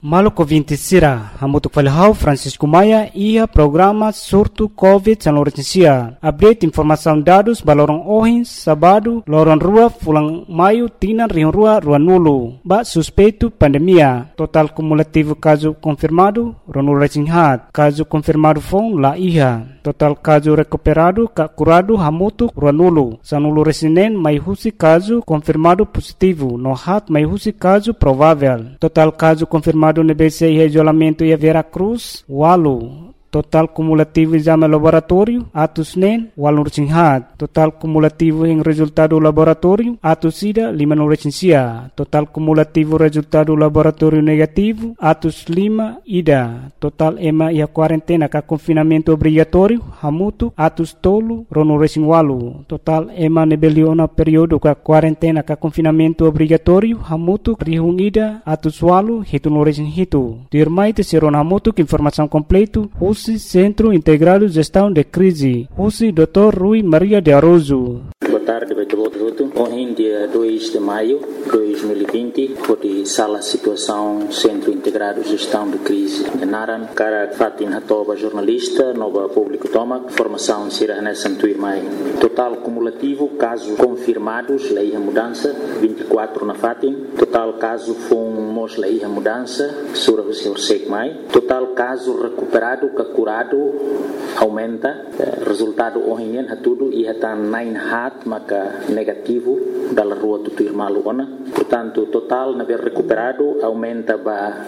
Malu COVID sira, hamutuk falhau Francisco Maia ia programa surto COVID São Lourenço. Update informação dados balorong ohin sabado lorong rua fulang maio tinan rion rua nulu. Ba suspeito pandemia. Total cumulativo caso confirmado ronu resinhat. Caso confirmado fon la iha. Total caso recuperado curado hamutuk nulu. Sanulu resinen mai husi caso confirmado positivo. No hat mai husi caso provável. Total caso confirmado no BC e isolamento e Veracruz, walu. Total cumulativo exame laboratório, atos nen, walu resinhat. Total cumulativo em resultado laboratório, atos sida, 5 no resinsia. Total cumulativo resultado laboratório negativo, atos 5 ida. Total ema e a quarentena ka confinamento obrigatório, hamutu, atos tolo, rono resin walu. Total ema nebeliona período ka quarentena ka confinamento obrigatório, hamutu, rihung ida, atos walu, hitu no resin hitu. Dirmai te seron hamutu que informação completo, Centro Integrado de Gestão de Crise. UCI Dr. Rui Maria de Aroso. Boa tarde, Beto. Ontem, dia 2 de maio de 2020, foi sala situação Centro Integrado de Gestão de Crise de Naran. Cara Fatin Hatoba, jornalista, nova público toma, formação Sira Nessa Tuirmai. Total cumulativo, casos confirmados, lei a mudança, 24 na Fatin. Total caso fomos lei a mudança, Sura Hussein Mai. Total caso recuperado, curado, aumenta. Resultado ontem é tudo e está 9 hat maka negativo da rua do Tuirmalu ona. Portanto, total na ver recuperado aumenta para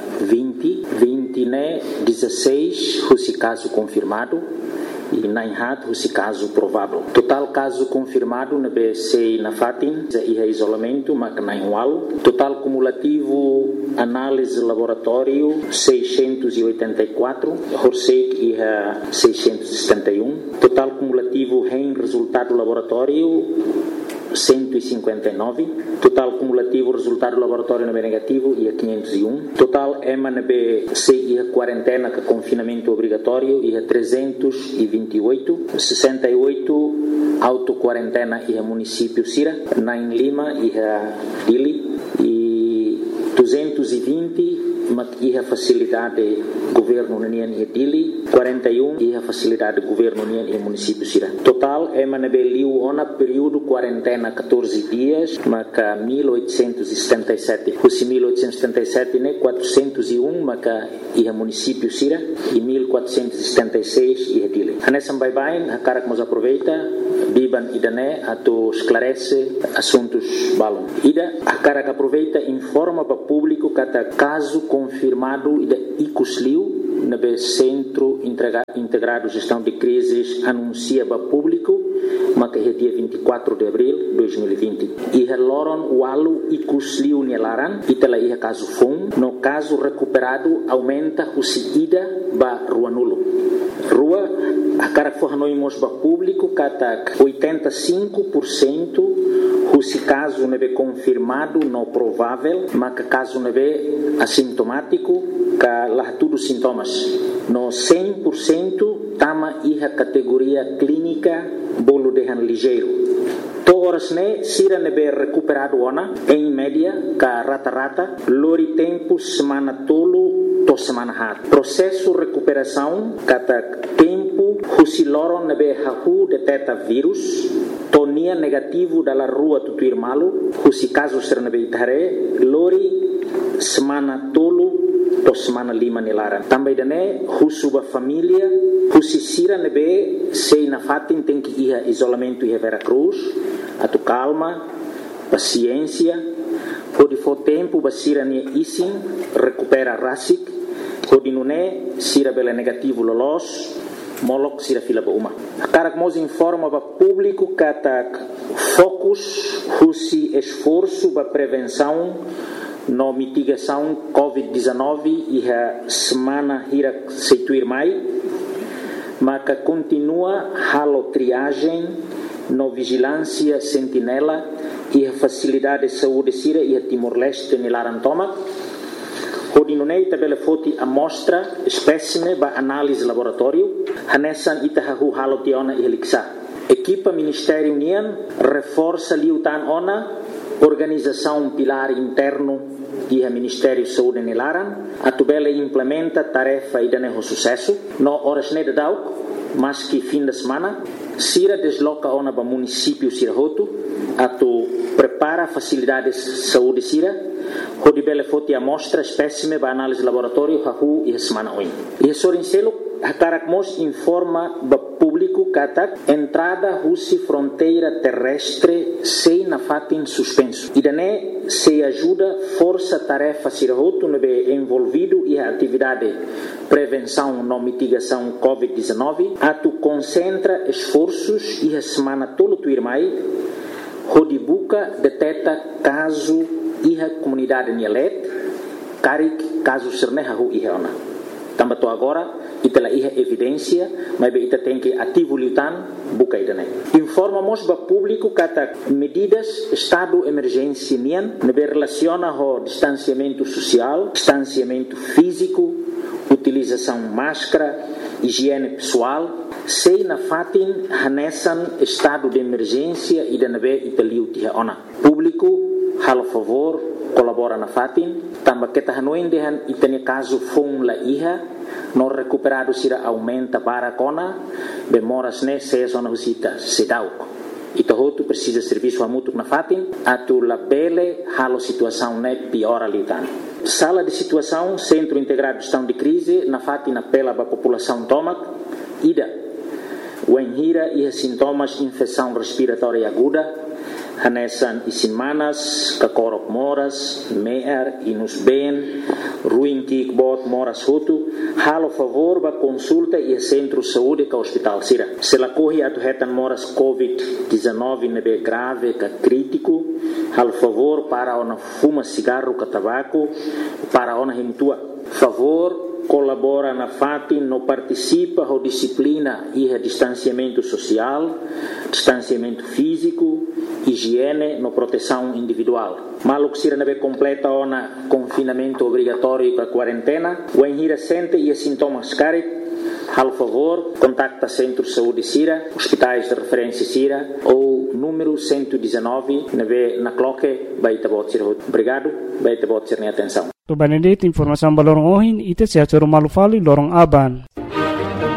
20 né 16 esse caso confirmado e 9 hat esse caso provável. Total caso confirmado na BC na Fatin e isolamento maka 9 wal. Total cumulativo análise laboratório 684, Horsek e 671. Total cumulativo em resultado laboratório 159. Total cumulativo resultado laboratório na B negativo e 501. Total EMA na BC e quarentena com confinamento obrigatório e 328. 68 auto-quarentena e município Sira, na em Lima e Dili e 220 e a facilidade governo União e Dili, 41 e a facilidade governo União e município Sira. Total é manabeliu ona período quarentena 14 dias, maca 1877. Os 1877 né 401 maca e a município Sira e 1476 e a Dili. Anessa bye a cara que nos aproveita biban idane ato esclarece assuntos balon. Ida a cara que aproveita informa para público cada caso confirmado ida icusliu na Centro Integrado de Gestão de Crises anuncia para público mas que é dia 24 de abril de 2020 e loron walu icusliu nelaran itala ia caso fom no caso recuperado aumenta o ida ba rua nulo rua a cara que for noimos para público kata 85% esse caso neve confirmado não provável mas que caso neve assintomático que lá tudo sintomas no 100% tama iha categoria clínica bolo de ligeiro toras ne sira neve recuperado ona em média ka rata lori tempo semana tolo to semana hat processo recuperação kata tempo husi loron neve hahu deteta vírus tonia negativo dalla rua Tutuirmalu husi caso ser neve itare lori semana tolo to semana 5 nilaran também dane husuba família husi sira nebe sei na Fatin tem que ir isolamento e Veracruz atu calma paciência pode for tempo basira ne isin recupera rasik pode nune sira bela negativo lolos molok sira fila ba uma cara que nos informa para público kata focus husi esforço para prevenção no mitigação COVID-19 e a semana hira seituir mai mas continua halo triagem no vigilância sentinela e a facilidade de saúde sira e a Timor-Leste nilaran toma Hodinunei tabela foti amostra espécime ba análise laboratório hanesan itahahu halo tiona e heliksa equipa Ministério União reforça liutan ona organização pilar interno e o Ministério da Saúde Nilaran, a tubela implementa tarefa e dane sucesso, no horas neda dauk, mas que fim de semana, Sira desloca ona para município Sirahoto, a tu prepara facilidades de saúde Sira, onde bele foti amostra espécime para análise laboratório hahu e semana oin. E sorincelo Hakarakmos informa para público que entrada russi fronteira terrestre sem na fatin suspenso. E daí se ajuda força tarefa Sirahoto nebe envolvido e a atividade prevenção e mitigação COVID-19 a tu concentra esforços e a semana todo tu irmai onde buca detecta caso e a comunidade Nielet carik caso serneha hu e ona. Também agora ita iha evidência, mas ita tem que ativo lutan buka idane. Informamos para público que medidas estado emergência nian nebe relaciona ho distanciamento social, distanciamento físico, utilização máscara, higiene pessoal, sei na fatin hanesan estado de emergência e nebe ita liuti ona. Público halo favor colabora na fatin, também que tahanoin dehan itane caso fong la iha no recuperado sira aumenta para cona demoras ne se zona visita sedauk ito hotu precisa serviço amutuk na fatin atu la bele halo situação ne piora litan sala de situação centro integrado de gestão de crise na fatin apela para população tomak ida wenhira e sintomas infecção respiratória aguda hanesan isinmanas, kakorok moras, meer, inus ben, ruim kikbot moras hutu, halo favor ba consulta e centro saúde ka hospital sira. Se la corre atu hetan moras COVID-19 nebe grave ka crítico, halo favor para ona fuma cigarro ka tabaco, para ona himtua. Favor colabora na fatin, no participa ou disciplina e distanciamento social, distanciamento físico, higiene, no proteção individual. Maluk sira nebe completa ona confinamento obrigatório com a quarentena, o enhira sente e sintomas carik, hal favor, contacta Centro de Saúde Sira, hospitais de referência Sira ou número 119 nebe na cloque baita bot sira. Obrigado, baita bot sira atenção. To Benedict informação balorong ohin ite sia choro malufali lorong aban.